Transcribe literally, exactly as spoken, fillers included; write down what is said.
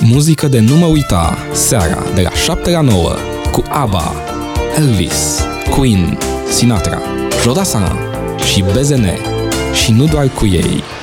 Muzică de nu mă uita, seara de la șapte la nouă, cu ABBA, Elvis, Queen, Sinatra, Jodassin și B Z N. Și nu doar cu ei.